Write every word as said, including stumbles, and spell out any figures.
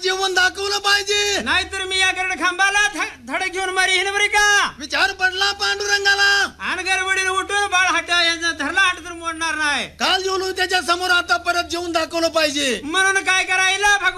जेवण दाखवलं पाहिजे, नाहीतर मी या गरड खांबाला धडक घेऊन मारी हे बरे का. विचार पडला पांडुरंगाला. आणि गडबडीने उठून बाळ हाट्या यांचा धरला हाट तर मोडणार नाही. काल जेवलो त्याच्या समोर आता परत जेवून दाखवलं पाहिजे. म्हणून काय करायला